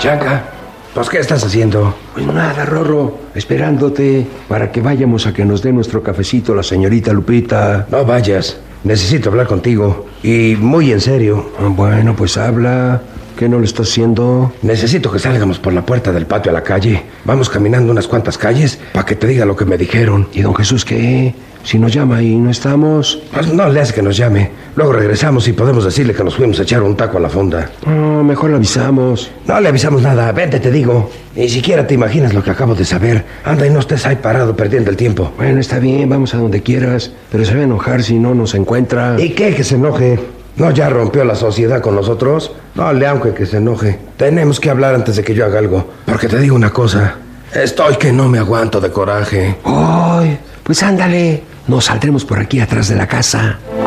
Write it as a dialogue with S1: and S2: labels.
S1: Chanca, pues ¿qué estás haciendo?
S2: Pues nada, Rorro, esperándote para que vayamos a que nos dé nuestro cafecito la señorita Lupita.
S1: No vayas, necesito hablar contigo. Y muy en serio.
S2: Bueno, pues habla. ¿Qué no le estás haciendo?
S1: Necesito que salgamos por la puerta del patio a la calle. Vamos caminando unas cuantas calles para que te diga lo que me dijeron.
S2: ¿Y don Jesús qué? Si nos llama y no estamos...
S1: Pues no le hace que nos llame. Luego regresamos y podemos decirle que nos fuimos a echar un taco a la fonda.
S2: No, mejor le avisamos.
S1: No le avisamos nada, vente, te digo. Ni siquiera te imaginas lo que acabo de saber. Anda y no estés ahí parado perdiendo el tiempo.
S2: Bueno, está bien, vamos a donde quieras. Pero se va a enojar si no nos encuentra.
S1: ¿Y qué? Que se enoje. ¿No ya rompió la sociedad con nosotros? No le aunque que se enoje. Tenemos que hablar antes de que yo haga algo. Porque te digo una cosa. Estoy que no me aguanto de coraje.
S2: ¡Ay! Pues ándale. Nos saldremos por aquí atrás de la casa.